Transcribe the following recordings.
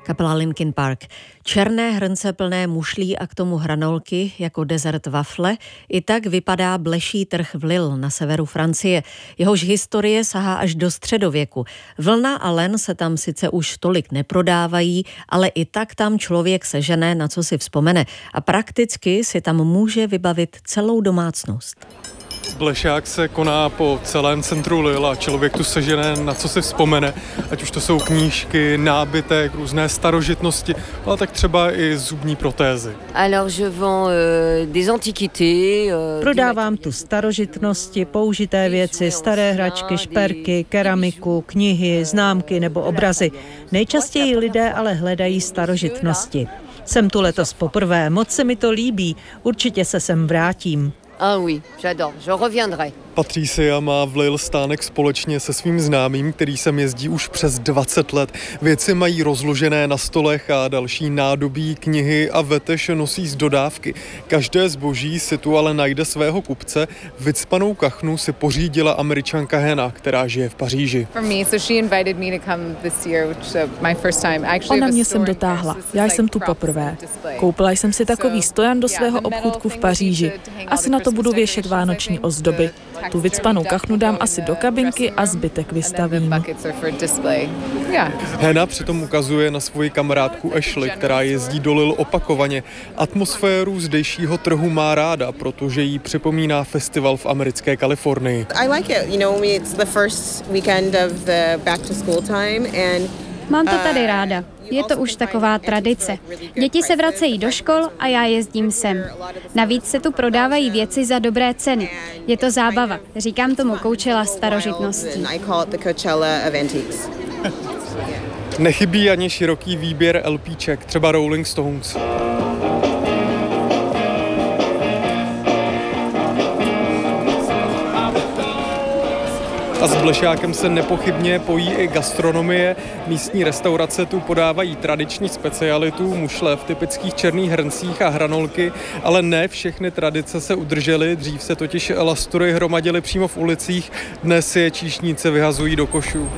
kapela Linkin Park. Černé hrnce plné mušlí a k tomu hranolky jako dezert wafle, i tak vypadá bleší trh v Lille na severu Francie. Jehož historie sahá až do středověku. Vlna a len se tam sice už tolik neprodávají, ale i tak tam člověk sežene, na co si vzpomene. A prakticky si tam může vybavit celou domácnost. Blešák se koná po celém centru Lille a člověk tu sežene, na co si vzpomene, ať už to jsou knížky, nábytek, různé starožitnosti, ale tak třeba i zubní protézy. Prodávám tu starožitnosti, použité věci, staré hračky, šperky, keramiku, knihy, známky nebo obrazy. Nejčastěji lidé ale hledají starožitnosti. Jsem tu letos poprvé, moc se mi to líbí, určitě se sem vrátím. Ah oui, j'adore, je reviendrai. Patricia má v Lille stánek společně se svým známým, který sem jezdí už přes 20 let. Věci mají rozložené na stolech a další nádobí, knihy a veteš nosí z dodávky. Každé zboží si tu ale najde svého kupce. Vycpanou kachnu si pořídila Američanka Hannah, která žije v Paříži. Ona mě sem dotáhla. Já jsem tu poprvé. Koupila jsem si takový stojan do svého obchůdku v Paříži. Asi na to budu věšet vánoční ozdoby. Tu vycpanou kachnu dám asi do kabinky a zbytek vystavím. Hannah přitom ukazuje na svoji kamarádku Ashley, která jezdí do Lille opakovaně. Atmosféru zdejšího trhu má ráda, protože jí připomíná festival v americké Kalifornii. Mám to tady ráda. Je to už taková tradice. Děti se vracejí do škol a já jezdím sem. Navíc se tu prodávají věci za dobré ceny. Je to zábava. Říkám tomu Coachella starožitností. Nechybí ani široký výběr LPček, třeba Rolling Stones. A s Blešákem se nepochybně pojí i gastronomie. Místní restaurace tu podávají tradiční specialitu, mušle v typických černých hrncích a hranolky, ale ne všechny tradice se udržely. Dřív se totiž lastury hromadily přímo v ulicích, dnes je číšníci vyhazují do košů.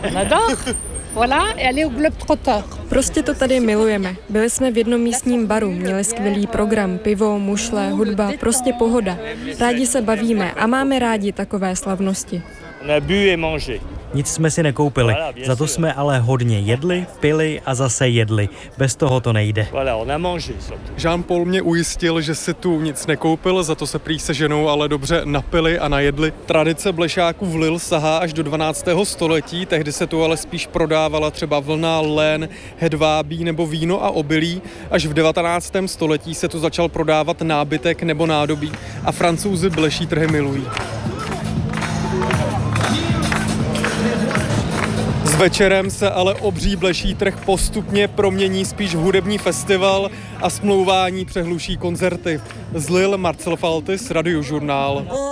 Prostě to tady milujeme. Byli jsme v jednom místním baru, měli skvělý program, pivo, mušle, hudba, prostě pohoda. Rádi se bavíme a máme rádi takové slavnosti. Nic jsme si nekoupili, za to jsme ale hodně jedli, pili a zase jedli. Bez toho to nejde. Jean-Paul mě ujistil, že si tu nic nekoupil, za to se prý se ženou ale dobře napili a najedli. Tradice blešáků v Lille sahá až do 12. století, tehdy se tu ale spíš prodávala třeba vlna, lén, hedvábí nebo víno a obilí. Až v 19. století se tu začal prodávat nábytek nebo nádobí a Francouzi bleší trhy milují. S večerem se ale obří bleší trh postupně promění spíš v hudební festival a smlouvání přehluší koncerty. Z Lille Marcel Faltis, Radiožurnál.